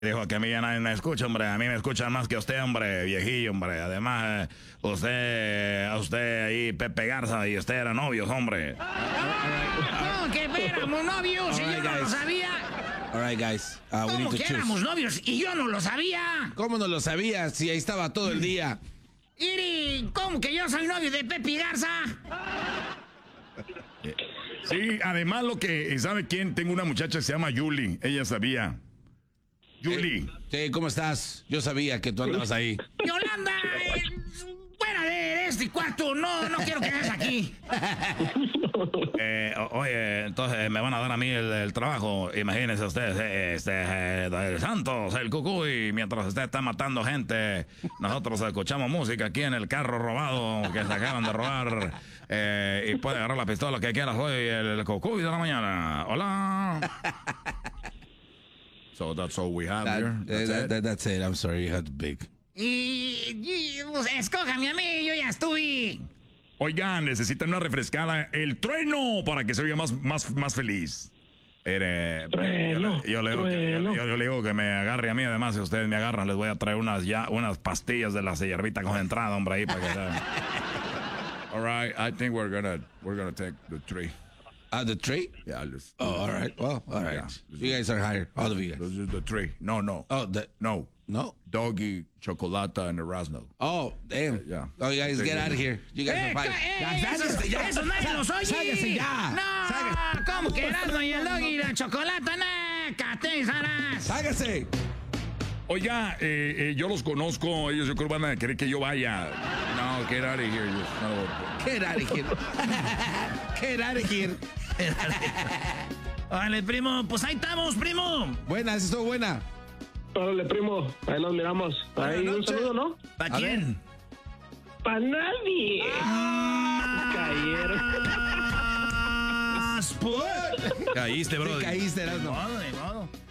Dijo que a mí ya nadie me escucha, hombre. A mí me escuchan más que usted, hombre, viejillo, hombre. Además, a usted ahí, Pepe Garza, y usted eran novios, hombre. ¿Cómo que éramos novios y yo no lo sabía? All right, guys. We ¿Cómo need to que choose. éramos novios y yo no lo sabía? ¿Cómo no lo sabías? Si ahí estaba todo el día. Iri, ¿cómo que yo soy novio de Pepe Garza? Sí, además ¿sabe quién? Tengo una muchacha que se llama Yuli. Ella sabía. Yuli. Sí, ¿cómo estás? Yo sabía que tú andabas ahí. Yolanda, fuera de este cuarto, no quiero que estés aquí. Oye, entonces me van a dar a mí el trabajo. Imagínense ustedes, el Santos, el Cucuy, mientras usted está matando gente, nosotros escuchamos música aquí en el carro robado que se acaban de robar. Y puede agarrar la pistola que quiera. Soy el Cucuy de la mañana. Hola. So that's all we have here. That's it. I'm sorry, you had to pick. Pues, escójame a mí, yo ya estuve. Oigan, necesitan una refrescada. El trueno para que se oiga más feliz. Yo le digo que me agarre a mí. Además, si ustedes me agarran, les voy a traer unas pastillas de la hierbita concentrada, hombre, ahí para que sean. All right, I think we're gonna take the tree. The tree? Yeah, all right. Well, all right. Yeah. You guys are hired. All of you guys. This is the tree. No. Oh, No. Doggy, Chocolata, and Erasmo. Oh, damn. Yeah. Oh, you guys get out of here. You guys are fired. Eso nadie los oye. Sáquese ya. No, ¿cómo que Erasmo y el Doggy y la Chocolata? No, catezaras. Sáquese. Oiga, yo los conozco. Ellos yo creo van a querer que yo vaya. No, get out of here. Get out of here. Get out of here. Vale, primo, pues ahí estamos, primo. Buena, esa estuvo buena. Órale, primo, ahí nos miramos. Ahí un saludo, ¿no? ¿Para quién? ¡Para nadie! Cayeron. Caíste, bro. Te caíste, Erasmo. De modo.